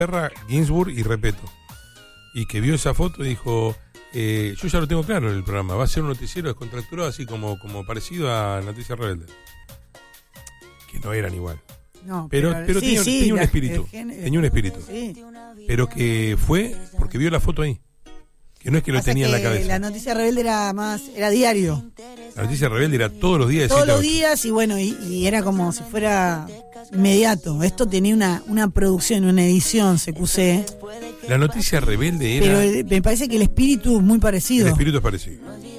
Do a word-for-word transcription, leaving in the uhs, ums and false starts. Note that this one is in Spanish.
Ginsburg y Repetto. Y que vio esa foto y dijo, eh, yo ya lo tengo claro en el programa, va a ser un noticiero descontracturado así como, como parecido a Noticias Rebeldes. Que no eran igual. No, pero pero, pero sí, tenía, sí, tenía un la- espíritu, el gen- tenía un espíritu. Sí. Pero que fue porque vio la foto ahí. Que no es que lo Pasa tenía en la que cabeza. La Noticia Rebelde era más, era diario. La Noticia Rebelde era todos los días de Todos siete a los ocho. días y bueno, y, y era como si fuera inmediato. Esto tenía una, una producción, una edición, C Q C. La Noticia Rebelde era... Pero el- me parece que el espíritu es muy parecido. El espíritu es parecido.